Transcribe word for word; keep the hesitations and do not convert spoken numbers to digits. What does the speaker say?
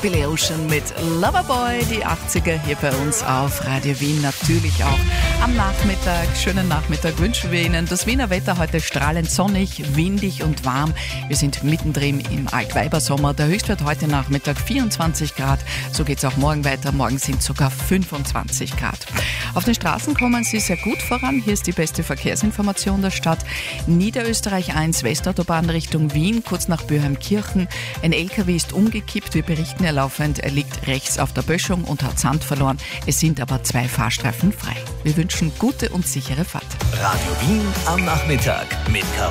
Billy Ocean mit Loverboy, die achtziger hier bei uns auf Radio Wien, natürlich auch am Nachmittag. Schönen Nachmittag wünschen wir Ihnen. Das Wiener Wetter heute strahlend sonnig, windig und warm. Wir sind mittendrin im Altweibersommer. Der Höchstwert heute Nachmittag vierundzwanzig Grad. So geht es auch morgen weiter. Morgen sind sogar fünfundzwanzig Grad. Auf den Straßen kommen Sie sehr gut voran. Hier ist die beste Verkehrsinformation der Stadt. Niederösterreich eins, Westautobahn Richtung Wien, kurz nach Böheimkirchen. Ein L K W ist umgekippt. Wir berichten ja laufend, er liegt rechts auf der Böschung und hat Sand verloren. Es sind aber zwei Fahrstreifen frei. Wir wünschen gute und sichere Fahrt. Radio Wien am Nachmittag mit Caroline